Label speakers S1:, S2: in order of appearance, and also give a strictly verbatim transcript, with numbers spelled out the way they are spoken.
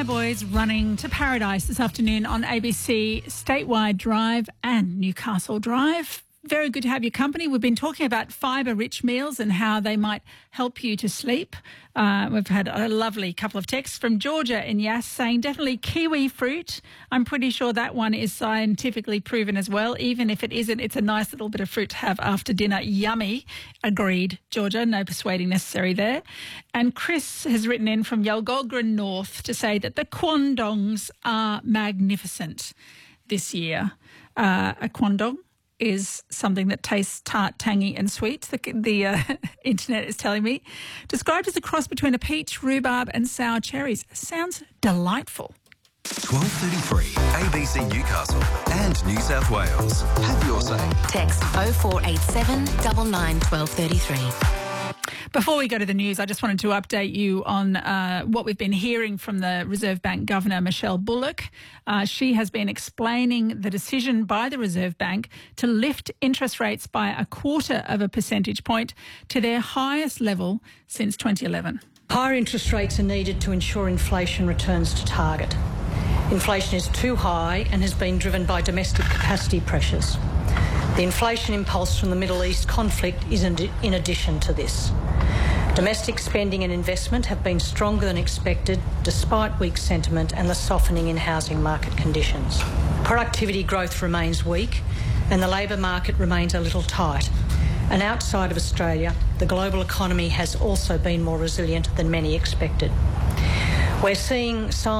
S1: Flyboys running to paradise this afternoon on A B C Statewide Drive and Newcastle Drive. Very good to have your company. We've been talking about fibre-rich meals and how they might help you to sleep. Uh, we've had a lovely couple of texts from Georgia in Yass saying definitely kiwi fruit. I'm pretty sure that one is scientifically proven as well. Even if it isn't, it's a nice little bit of fruit to have after dinner. Yummy. Agreed, Georgia. No persuading necessary there. And Chris has written in from Yalgogran North to say that the quandongs are magnificent this year. Uh, a quandong is something that tastes tart, tangy and sweet, the, the uh, internet is telling me. Described as a cross between a peach, rhubarb and sour cherries. Sounds delightful.
S2: twelve thirty-three, A B C Newcastle and New South Wales. Have your say.
S3: Text oh four eight seven, nine nine, one two three three.
S1: Before we go to the news, I just wanted to update you on uh, what we've been hearing from the Reserve Bank Governor, Michelle Bullock. Uh, she has been explaining the decision by the Reserve Bank to lift interest rates by a quarter of a percentage point to their highest level since twenty eleven.
S4: Higher interest rates are needed to ensure inflation returns to target. Inflation is too high and has been driven by domestic capacity pressures. The inflation impulse from the Middle East conflict is in addition to this. Domestic spending and investment have been stronger than expected despite weak sentiment and the softening in housing market conditions. Productivity growth remains weak and the labour market remains a little tight. And outside of Australia, the global economy has also been more resilient than many expected. We're seeing signs